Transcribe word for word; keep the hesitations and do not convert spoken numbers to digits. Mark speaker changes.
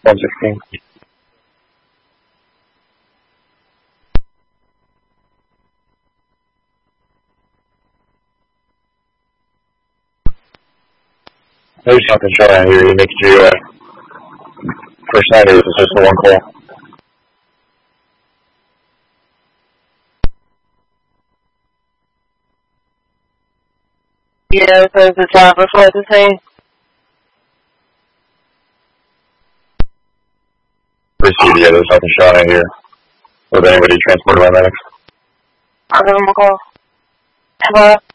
Speaker 1: one sixteen. There's something showing out here. You make your uh, first night, or is this just the one call?
Speaker 2: Yeah, so the driver for the same.
Speaker 1: Received, yeah, there's nothing showing out here. Was anybody transported by medics?
Speaker 2: I'll give him a call. Hello?